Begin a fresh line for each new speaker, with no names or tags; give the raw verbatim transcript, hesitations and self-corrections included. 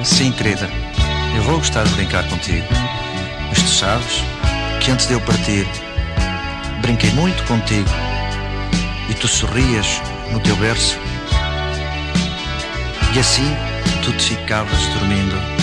Sim, querida, eu vou gostar de brincar contigo. Mas tu sabes que antes de eu partir, brinquei muito contigo e tu sorrias no teu berço. E assim tu te ficavas dormindo